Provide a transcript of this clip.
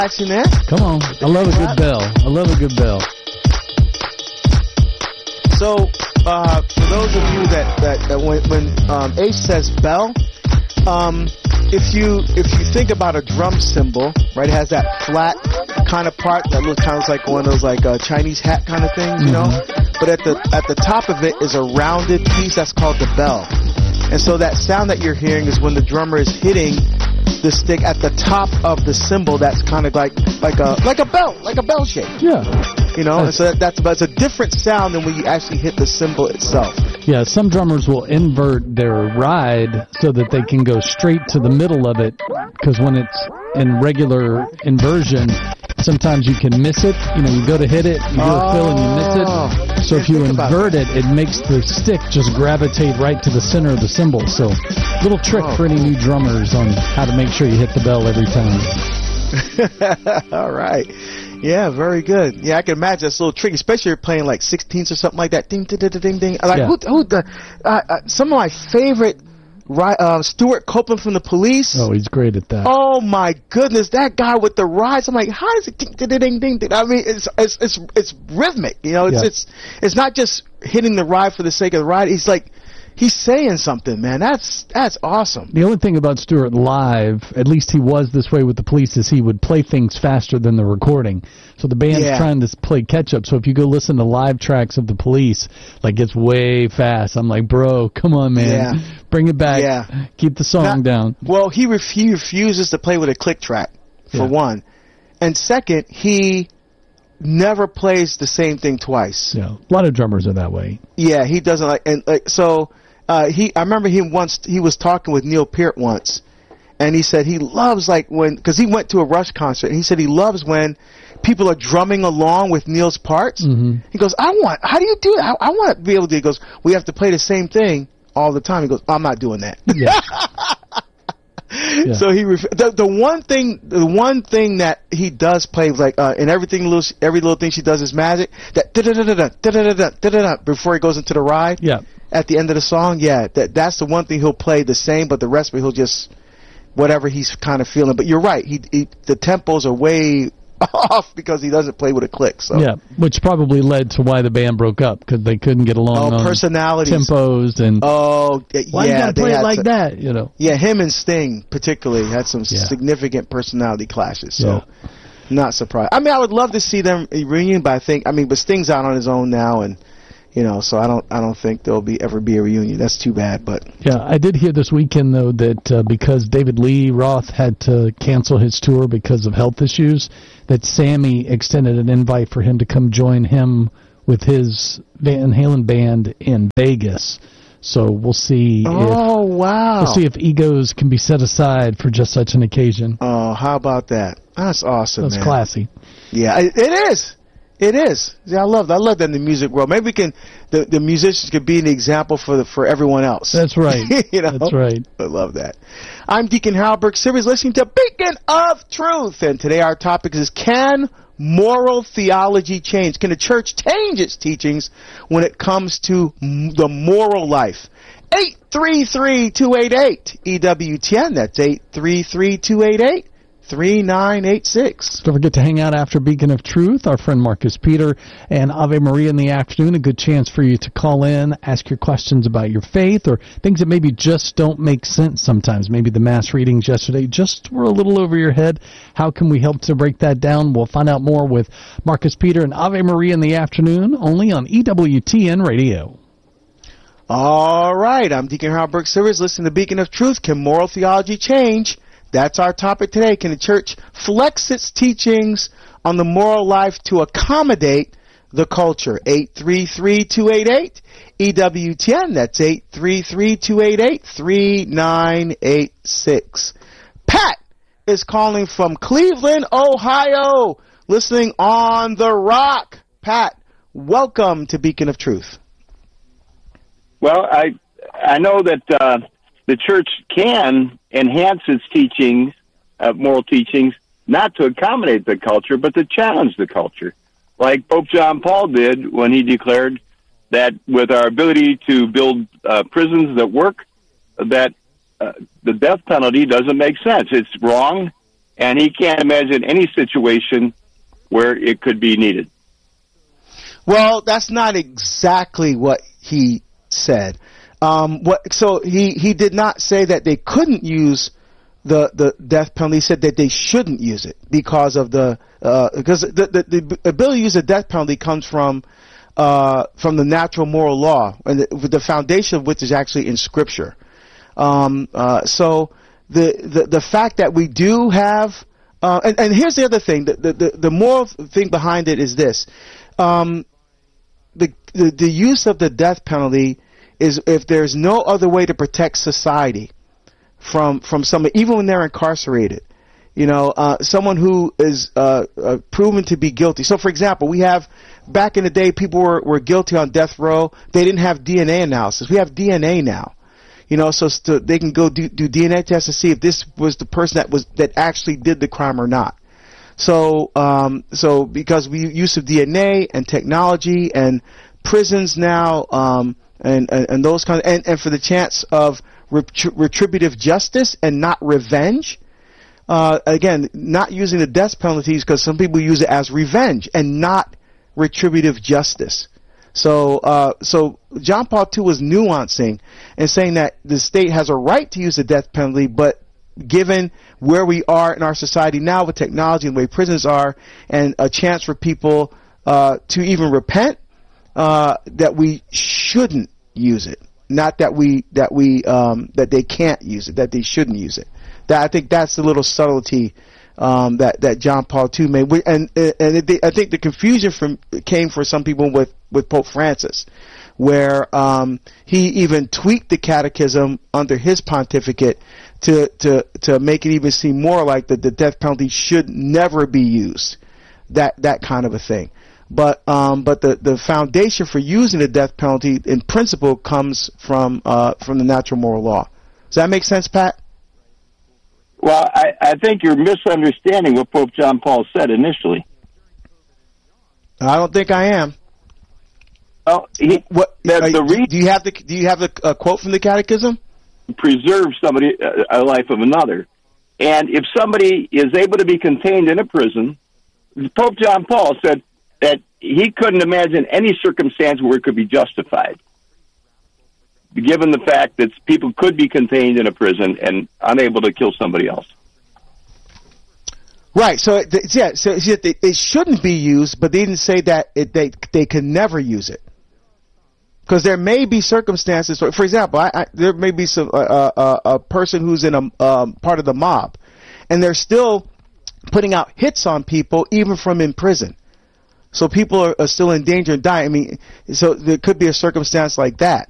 action there. Come on. I love a good bell. I love a good bell. So, for those of you that when Ace says bell, if you think about a drum cymbal, right, it has that flat kind of part that looks kind of like one of those like Chinese hat kind of things, you know. But at the top of it is a rounded piece that's called the bell, and so that sound that you're hearing is when the drummer is hitting the stick at the top of the cymbal. That's kind of like a bell shape. Yeah. You know, and so it's a different sound than when you actually hit the cymbal itself. Yeah, some drummers will invert their ride so that they can go straight to the middle of it, because when it's in regular inversion, sometimes you can miss it. You know, you go to hit it, you go to fill, and you miss it. So if you invert it, it makes the stick just gravitate right to the center of the cymbal. So, little trick for any new drummers on how to make sure you hit the bell every time. All right. Yeah, very good. Yeah, I can imagine that's a little tricky, especially if you're playing like 16ths or something like that. Ding, ding, ding, ding, ding. Like, some of my favorite, Stuart Copeland from The Police. Oh, he's great at that. Oh my goodness, that guy with the rides. I'm like, how does it ding, ding, ding, ding, ding? I mean, it's rhythmic. You know, it's not just hitting the ride for the sake of the ride. He's saying something, man. That's awesome. The only thing about Stewart live, at least he was this way with The Police, is he would play things faster than the recording. So the band's trying to play catch-up. So if you go listen to live tracks of The Police, like, it's way fast. I'm like, bro, come on, man. Yeah. Bring it back. Yeah. Keep the song down. Well, he refuses to play with a click track, for one. And second, he never plays the same thing twice. Yeah, a lot of drummers are that way. Yeah, he doesn't like, and so I remember he was talking with Neil Peart once, and he said he loves because he went to a Rush concert, and he said he loves when people are drumming along with Neil's parts. Mm-hmm. He goes, how do you do it? I want to be able to. He goes, we have to play the same thing all the time. He goes, I'm not doing that. Yeah. Yeah. So the one thing that he does play, like in every little thing she does is magic. That da-da-da-da-da, before he goes into the ride. Yeah. At the end of the song, that's the one thing he'll play the same, but the rest of it he'll just whatever he's kind of feeling. But you're right, the tempos are way off because he doesn't play with a click. So yeah, which probably led to why the band broke up, because they couldn't get along on personalities, tempos, and why you gotta play it like that? You know. Yeah, him and Sting particularly had some significant personality clashes. So not surprised. I mean, I would love to see them reunion, but but Sting's out on his own now, and so I don't think there'll ever be a reunion. That's too bad. But yeah, I did hear this weekend though that because David Lee Roth had to cancel his tour because of health issues, that Sammy extended an invite for him to come join him with his Van Halen band in Vegas. So we'll see. We'll see if egos can be set aside for just such an occasion. Oh, how about that? That's awesome. That's classy. Yeah, it is. It is. Yeah, I love that in the music world. Maybe the musicians could be an example for everyone else. That's right. That's right. I love that. I'm Deacon Harold Burke Sivers, listening to Beacon of Truth, and today our topic is: can moral theology change? Can the church change its teachings when it comes to the moral life? 833-288 EWTN. That's 833-288. 3986. Don't forget to hang out after Beacon of Truth. Our friend Marcus Peter and Ave Maria in the afternoon. A good chance for you to call in, ask your questions about your faith, or things that maybe just don't make sense sometimes. Maybe the mass readings yesterday just were a little over your head. How can we help to break that down? We'll find out more with Marcus Peter and Ave Maria in the afternoon, only on EWTN Radio. All right. I'm Deacon Harold Burke Sivers, listening to Beacon of Truth. Can moral theology change? That's our topic today. Can the church flex its teachings on the moral life to accommodate the culture? 833-288 EWTN. That's 833-288-3986. Pat is calling from Cleveland, Ohio, listening on The Rock. Pat, welcome to Beacon of Truth. Well, I know that the church can enhance its teachings, moral teachings, not to accommodate the culture, but to challenge the culture, like Pope John Paul did when he declared that with our ability to build prisons that work, that the death penalty doesn't make sense. It's wrong, and he can't imagine any situation where it could be needed. Well, that's not exactly what he said. So he did not say that they couldn't use the death penalty. He said that they shouldn't use it because of the ability to use the death penalty comes from the natural moral law, and the foundation of which is actually in Scripture. So the fact that we do have, and here's the other thing, the moral thing behind it is this: the use of the death penalty is if there's no other way to protect society from somebody, even when they're incarcerated. Someone who is proven to be guilty. So, for example, we have, back in the day, people were guilty on death row. They didn't have DNA analysis. We have DNA now. So they can go do DNA tests to see if this was the person that actually did the crime or not. So because we use of DNA and technology and prisons now, and those kind of, and for the chance of retributive justice and not revenge. Again, not using the death penalties because some people use it as revenge and not retributive justice. So John Paul II was nuancing and saying that the state has a right to use the death penalty, but given where we are in our society now with technology and the way prisons are, and a chance for people to even repent, that we shouldn't use it. Not that that they can't use it, that they shouldn't use it. I think that's the little subtlety that John Paul II made, and I think the confusion came for some people with Pope Francis, where he even tweaked the catechism under his pontificate to make it even seem more like the death penalty should never be used, that kind of a thing. But the foundation for using the death penalty in principle comes from the natural moral law. Does that make sense, Pat? Well, I think you're misunderstanding what Pope John Paul said initially. I don't think I am. Oh, do you have the quote from the catechism? Preserve somebody a life of another, and if somebody is able to be contained in a prison, Pope John Paul said that he couldn't imagine any circumstance where it could be justified, given the fact that people could be contained in a prison and unable to kill somebody else. Right. So it shouldn't be used, but they didn't say that they can never use it, because there may be circumstances. For example, there may be a person who's in a part of the mob, and they're still putting out hits on people even from in prison. So people are still in danger and dying. I mean, so there could be a circumstance like that.